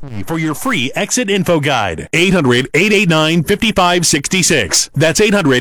for your free exit info guide. 800-889-5566. That's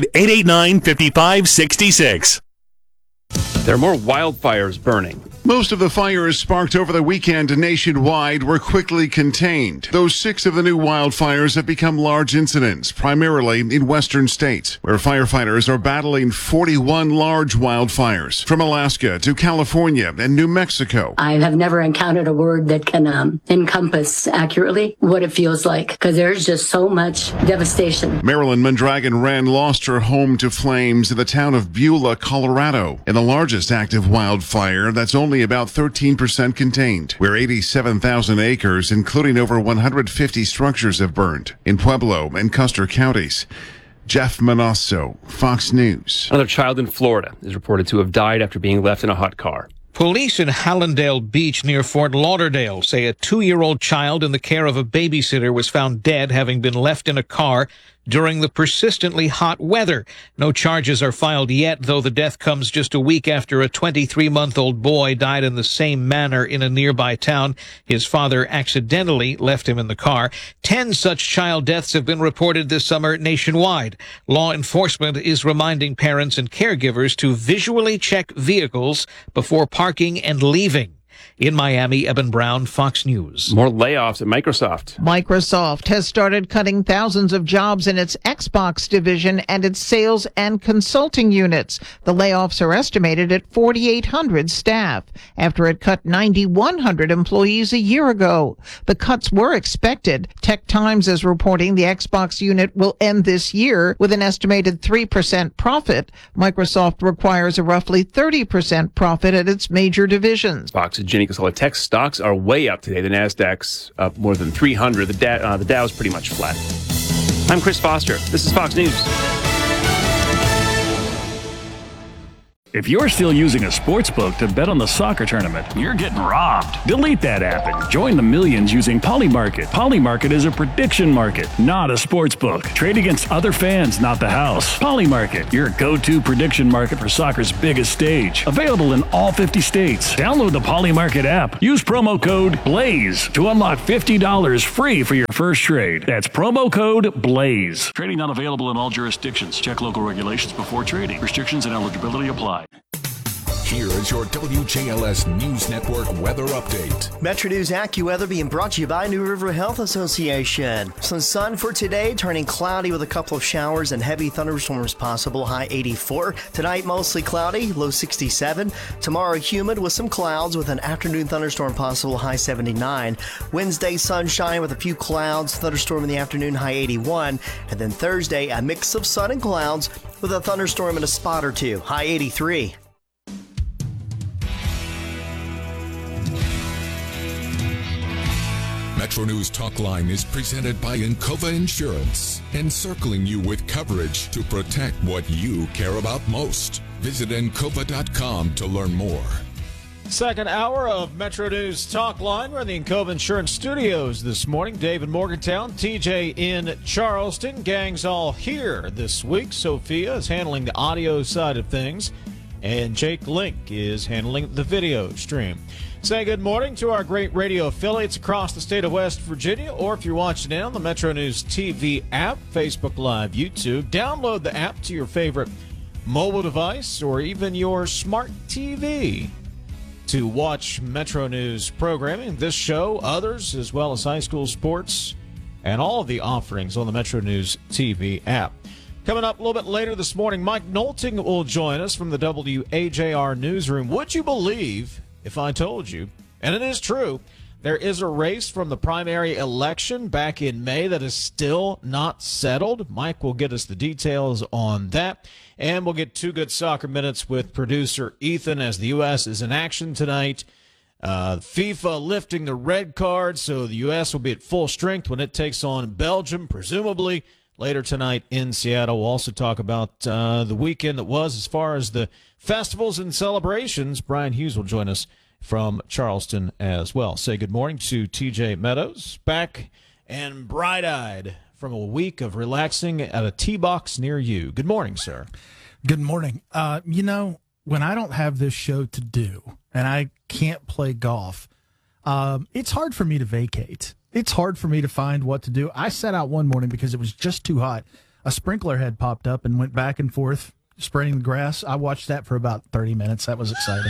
800-889-5566. There are more wildfires burning. Most of the fires sparked over the weekend nationwide were quickly contained, though 6 of the new wildfires have become large incidents, primarily in western states, where firefighters are battling 41 large wildfires, from Alaska to California and New Mexico. I have never encountered a word that can encompass accurately what it feels like, because there's just so much devastation. Marilyn Mondragon Wren lost her home to flames in the town of Beulah, Colorado, in the largest active wildfire that's only about 13% contained, where 87,000 acres, including over 150 structures, have burned in Pueblo and Custer counties. Jeff Manasso, Fox News. Another child in Florida is reported to have died after being left in a hot car. Police in Hallandale Beach near Fort Lauderdale say a 2-year-old child in the care of a babysitter was found dead, having been left in a car during the persistently hot weather. No charges are filed yet, though the death comes just a week after a 23-month-old boy died in the same manner in a nearby town. His father accidentally left him in the car. 10 such child deaths have been reported this summer nationwide. Law enforcement is reminding parents and caregivers to visually check vehicles before parking and leaving. In Miami, Eben Brown, Fox News. More layoffs at Microsoft. Microsoft has started cutting thousands of jobs in its Xbox division and its sales and consulting units. The layoffs are estimated at 4,800 staff, after it cut 9,100 employees a year ago. The cuts were expected. Tech Times is reporting the Xbox unit will end this year with an estimated 3% profit. Microsoft requires a roughly 30% profit at its major divisions. Fox and Jenny Casella tech stocks are way up today. The Nasdaq's up more than 300. The Dow's pretty much flat. I'm Chris Foster. This is Fox News. If you're still using a sports book to bet on the soccer tournament, you're getting robbed. Delete that app and join the millions using Polymarket. Polymarket is a prediction market, not a sports book. Trade against other fans, not the house. Polymarket, your go-to prediction market for soccer's biggest stage. Available in all 50 states. Download the Polymarket app. Use promo code BLAZE to unlock $50 free for your first trade. That's promo code BLAZE. Trading not available in all jurisdictions. Check local regulations before trading. Restrictions and eligibility apply. Here is your WJLS News Network weather update. Metro News AccuWeather being brought to you by New River Health Association. Some sun for today, turning cloudy with a couple of showers and heavy thunderstorms possible, high 84. Tonight, mostly cloudy, low 67. Tomorrow, humid with some clouds with an afternoon thunderstorm possible, high 79. Wednesday, sunshine with a few clouds, thunderstorm in the afternoon, high 81. And then Thursday, a mix of sun and clouds with a thunderstorm and a spot or two, high 83. Metro News Talk Line is presented by Encova Insurance, encircling you with coverage to protect what you care about most. Visit Encova.com to learn more. Second hour of Metro News Talk Line. We're in the Encova Insurance Studios this morning. Dave in Morgantown, TJ in Charleston. Gang's all here this week. Sophia is handling the audio side of things, and Jake Link is handling the video stream. Say good morning to our great radio affiliates across the state of West Virginia, or if you're watching in on the Metro News TV app, Facebook Live, YouTube, download the app to your favorite mobile device or even your smart TV to watch Metro News programming, this show, others, as well as high school sports, and all of the offerings on the Metro News TV app. Coming up a little bit later this morning, Mike Nolting will join us from the WAJR newsroom. Would you believe if I told you, and it is true, there is a race from the primary election back in May that is still not settled? Mike will get us the details on that. And we'll get 2 good soccer minutes with producer Ethan as the U.S. is in action tonight. FIFA lifting the red card, so the U.S. will be at full strength when it takes on Belgium, presumably later tonight in Seattle. We'll also talk about the weekend that was as far as the festivals and celebrations. Brian Hughes will join us from Charleston as well. Say good morning to TJ Meadows, back and bright-eyed from a week of relaxing at a tee box near you. Good morning, sir. Good morning. When I don't have this show to do and I can't play golf, it's hard for me to vacate. It's hard for me to find what to do. I sat out one morning because it was just too hot. A sprinkler had popped up and went back and forth spraying the grass. I watched that for about 30 minutes. That was exciting.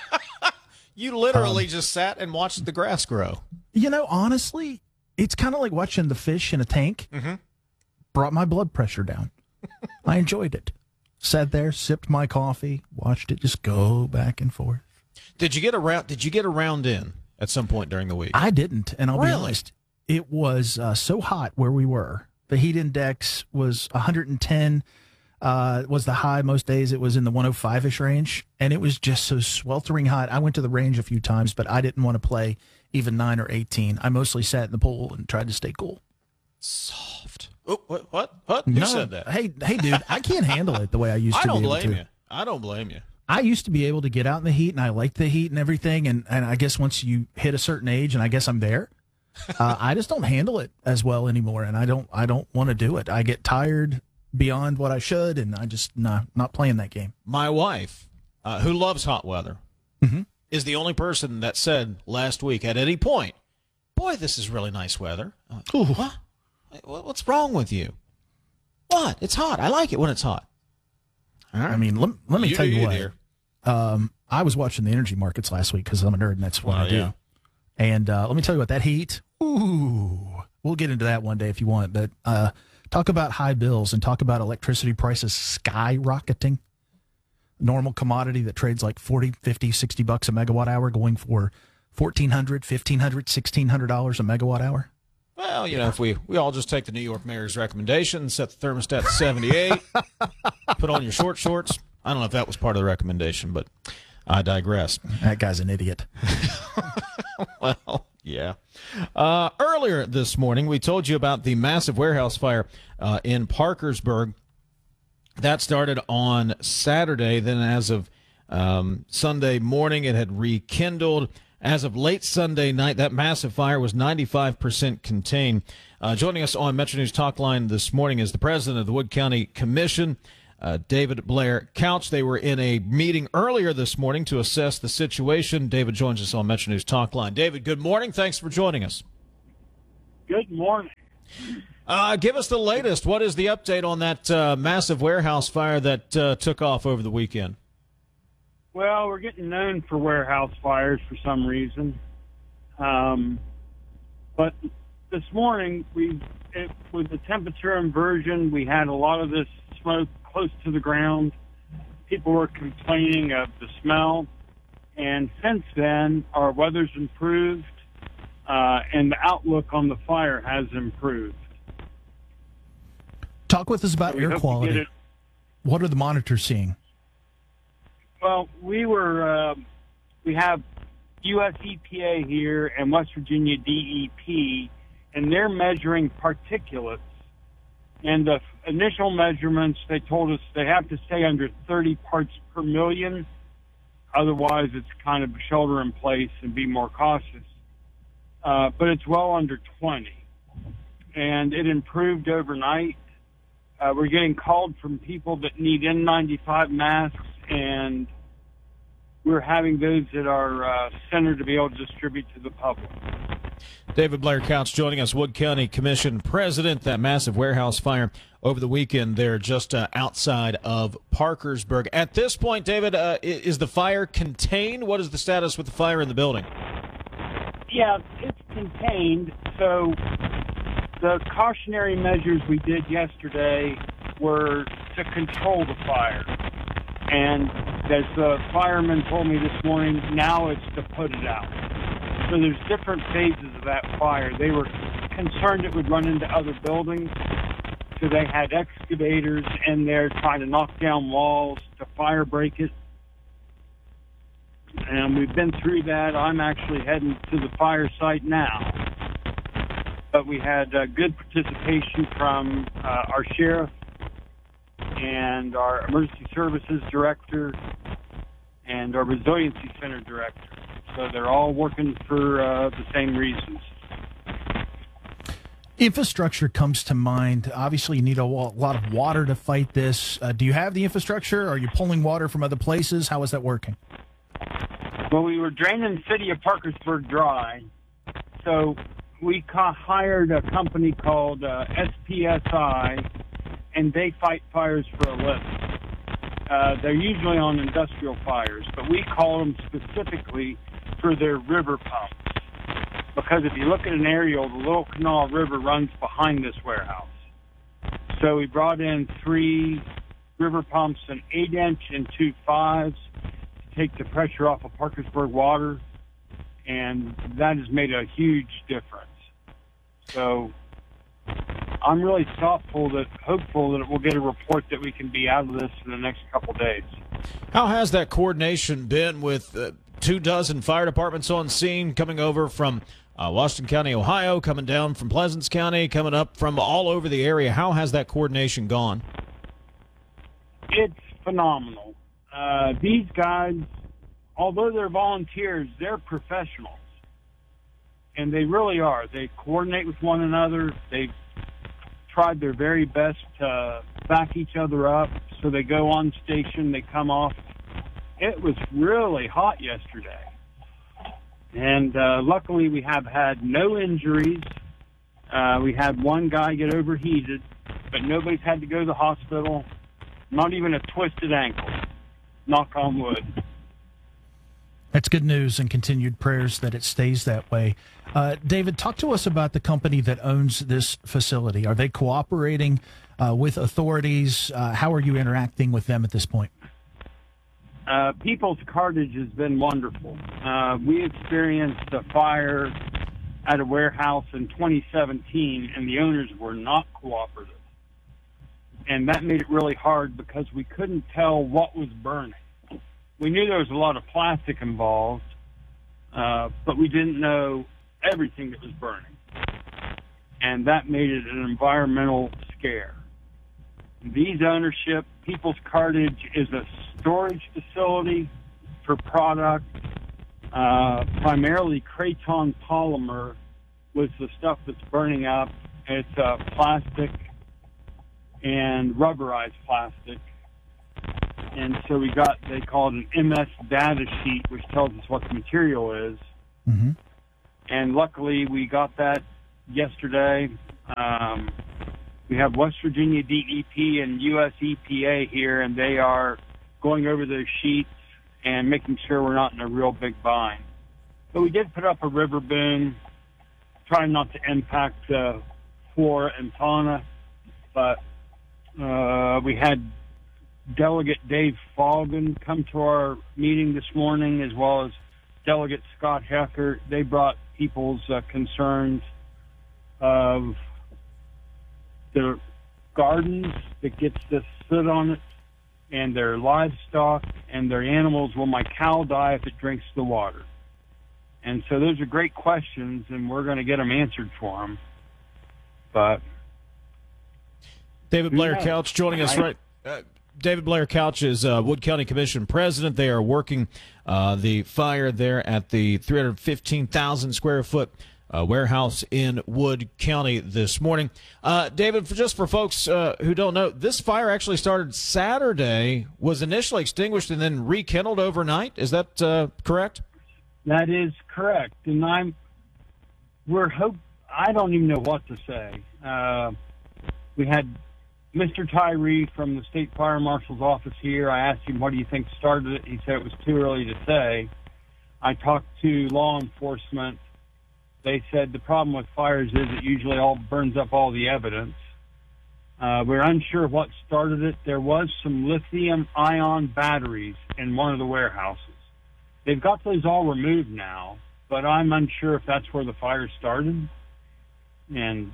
You literally just sat and watched the grass grow. You know, honestly, it's kind of like watching the fish in a tank. Mm-hmm. Brought my blood pressure down. I enjoyed it. Sat there, sipped my coffee, watched it just go back and forth. Did you get around in at some point during the week? I didn't, and I'll be Really? honest. It was so hot where we were. The heat index was 110. Was the high most days. It was in the 105-ish range, and it was just so sweltering hot. I went to the range a few times, but I didn't want to play even 9 or 18. I mostly sat in the pool and tried to stay cool. Soft. Oh, what? Who said that? Hey, dude, I can't handle it the way I used to. I don't be able blame to. you. I don't blame you. I used to be able to get out in the heat, and I liked the heat and everything. And I guess once you hit a certain age, and I guess I'm there, I just don't handle it as well anymore. And I don't want to do it. I get tired beyond what I should, and I just not playing that game. My wife, who loves hot weather, is the only person that said last week at any point, "Boy, this is really nice weather." What? What's wrong with you? What? It's hot. I like it when it's hot. I mean, let me tell you what. Dear. I was watching the energy markets last week because I'm a nerd, and that's what I do. Yeah. And let me tell you what, that heat, we'll get into that one day if you want. But talk about high bills and talk about electricity prices skyrocketing. Normal commodity that trades like $40, $50, $60 a megawatt hour going for $1,400, $1,500, $1,600 a megawatt hour. Well, you know, if we all just take the New York mayor's recommendation, set the thermostat to 78, put on your short shorts. I don't know if that was part of the recommendation, but I digress. That guy's an idiot. Well, yeah. Earlier this morning, we told you about the massive warehouse fire in Parkersburg. That started on Saturday. Then as of Sunday morning, it had rekindled. As of late Sunday night, that massive fire was 95% contained. Joining us on Metro News Talk Line this morning is the president of the Wood County Commission, David Blair Couch. They were in a meeting earlier this morning to assess the situation. David joins us on Metro News Talk Line. David, good morning. Thanks for joining us. Good morning. Give us the latest. What is the update on that massive warehouse fire that took off over the weekend? Well, we're getting known for warehouse fires for some reason. But this morning, with the temperature inversion, we had a lot of this smoke close to the ground. People were complaining of the smell. And since then, our weather's improved, and the outlook on the fire has improved. Talk with us about air quality. What are the monitors seeing? Well, we have U.S. EPA here and West Virginia DEP, and they're measuring particulates. And the initial measurements, they told us they have to stay under 30 parts per million. Otherwise, it's kind of shelter in place and be more cautious. But it's well under 20. And it improved overnight. We're getting called from people that need N95 masks, and we're having those at our center to be able to distribute to the public. David Blair Couch joining us, Wood County Commission President. That massive warehouse fire over the weekend there just outside of Parkersburg. At this point, David, is the fire contained? What is the status with the fire in the building? Yeah, it's contained. So the cautionary measures we did yesterday were to control the fire. And as the fireman told me this morning, now it's to put it out. So there's different phases of that fire. They were concerned it would run into other buildings, so they had excavators in there trying to knock down walls to fire break it. And we've been through that. I'm actually heading to the fire site now. But we had good participation from our sheriff and our emergency services director and our resiliency center director. So they're all working for the same reasons. Infrastructure comes to mind. Obviously, you need a lot of water to fight this. Do you have the infrastructure? Are you pulling water from other places? How is that working? Well, we were draining the city of Parkersburg dry. So we hired a company called SPSI, and they fight fires for a living. They're usually on industrial fires, but we call them specifically for their river pumps. Because if you look at an aerial, the Little Kanawha River runs behind this warehouse. So we brought in 3 river pumps, an 8-inch and 2 5s, to take the pressure off of Parkersburg water, and that has made a huge difference. So I'm really hopeful that we'll get a report that we can be out of this in the next couple days. How has that coordination been with 24 fire departments on scene, coming over from Washington County, Ohio, coming down from Pleasants County, coming up from all over the area? How has that coordination gone? It's phenomenal. These guys, although they're volunteers, they're professionals. And they really are. They coordinate with one another. They've tried their very best to back each other up. So they go on station, they come off. It was really hot yesterday. And luckily we have had no injuries. We had one guy get overheated, but nobody's had to go to the hospital. Not even a twisted ankle. Knock on wood. That's good news, and continued prayers that it stays that way. David, talk to us about the company that owns this facility. Are they cooperating with authorities? How are you interacting with them at this point? People's Cartage has been wonderful. We experienced a fire at a warehouse in 2017, and the owners were not cooperative. And that made it really hard because we couldn't tell what was burning. We knew there was a lot of plastic involved, but we didn't know everything that was burning. And that made it an environmental scare. These ownership, People's Cartage, is a storage facility for product. Primarily Kraton polymer was the stuff that's burning up. It's plastic and rubberized plastic. And so they call it an MS data sheet, which tells us what the material is. Mm-hmm. And luckily we got that yesterday. We have West Virginia DEP and US EPA here, and they are going over those sheets and making sure we're not in a real big bind. But we did put up a river boom, trying not to impact flora and fauna. But we had Delegate Dave Foggin come to our meeting this morning, as well as Delegate Scott Hecker. They brought people's concerns of their gardens that gets this soot on it, and their livestock and their animals. Will my cow die if it drinks the water? And so those are great questions, and we're going to get them answered for them. But David Blair Couch joining us right. David Blair Couch is Wood County Commission president. They are working the fire there at the 315,000 square foot warehouse in Wood County this morning. David, just for folks who don't know, this fire actually started Saturday, was initially extinguished and then rekindled overnight. Is that correct? That is correct. And I don't even know what to say. We had Mr. Tyree from the State Fire Marshal's office here. I asked him, what do you think started it? He said it was too early to say. I talked to law enforcement. They said the problem with fires is it usually all burns up all the evidence. We're unsure what started it. There was some lithium-ion batteries in one of the warehouses. They've got those all removed now, but I'm unsure if that's where the fire started. And,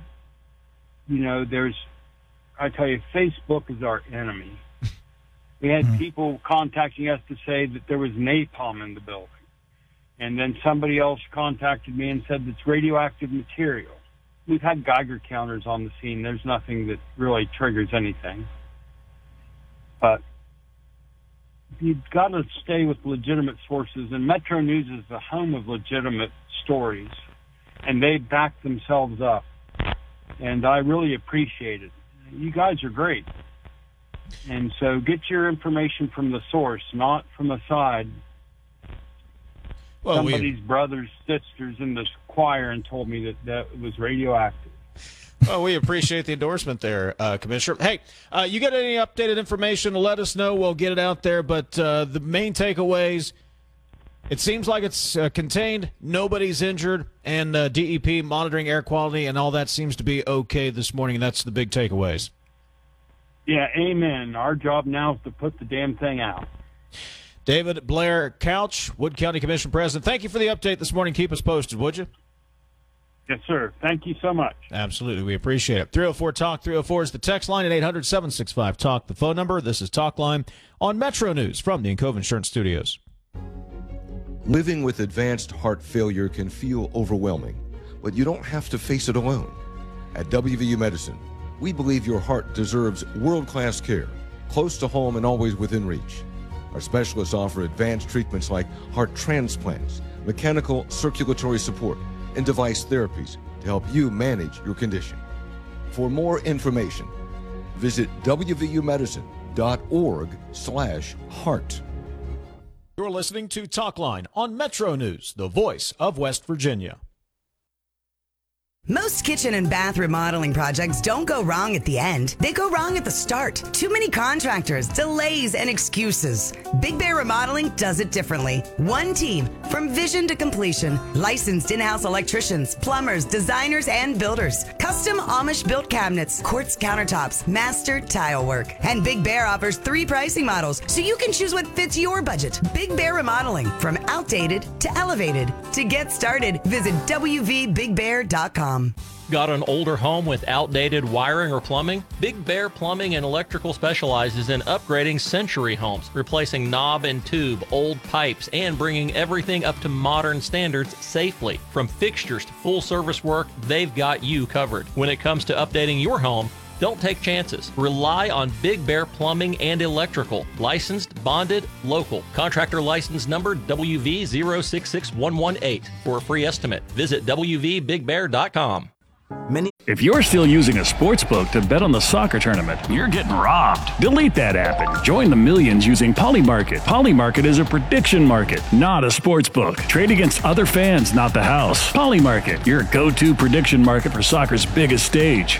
I tell you, Facebook is our enemy. We had people contacting us to say that there was napalm in the building. And then somebody else contacted me and said it's radioactive material. We've had Geiger counters on the scene. There's nothing that really triggers anything. But you've got to stay with legitimate sources. And Metro News is the home of legitimate stories. And they back themselves up. And I really appreciate it. You guys are great. And so get your information from the source, not from the side. somebody's brothers, sisters in the choir and told me that it was radioactive. Well, we appreciate the endorsement there, Commissioner. Hey, you got any updated information? Let us know. We'll get it out there. But the main takeaways, it seems like it's contained. Nobody's injured. And DEP monitoring air quality and all that seems to be okay this morning. And that's the big takeaways. Yeah, amen. Our job now is to put the damn thing out. David Blair Couch, Wood County Commission President. Thank you for the update this morning. Keep us posted, would you? Yes, sir. Thank you so much. Absolutely. We appreciate it. 304-TALK. 304 is the text line at 800-765-TALK, the phone number. This is Talk Line on Metro News from the Encova Insurance Studios. Living with advanced heart failure can feel overwhelming, but you don't have to face it alone. At WVU Medicine, we believe your heart deserves world-class care, close to home and always within reach. Our specialists offer advanced treatments like heart transplants, mechanical circulatory support, and device therapies to help you manage your condition. For more information, visit wvumedicine.org/heart. You're listening to Talk Line on Metro News, the voice of West Virginia. Most kitchen and bath remodeling projects don't go wrong at the end. They go wrong at the start. Too many contractors, delays, and excuses. Big Bear Remodeling does it differently. One team, from vision to completion. Licensed in-house electricians, plumbers, designers, and builders. Custom Amish-built cabinets, quartz countertops, master tile work. And Big Bear offers 3 pricing models, so you can choose what fits your budget. Big Bear Remodeling, from outdated to elevated. To get started, visit wvbigbear.com. Got an older home with outdated wiring or plumbing? Big Bear Plumbing and Electrical specializes in upgrading century homes, replacing knob and tube, old pipes, and bringing everything up to modern standards safely. From fixtures to full service work, they've got you covered. When it comes to updating your home, don't take chances. Rely on Big Bear Plumbing and Electrical. Licensed, bonded, local. Contractor license number WV066118. For a free estimate, visit WVBigBear.com. If you're still using a sports book to bet on the soccer tournament, you're getting robbed. Delete that app and join the millions using Polymarket. Polymarket is a prediction market, not a sports book. Trade against other fans, not the house. Polymarket, your go-to prediction market for soccer's biggest stage.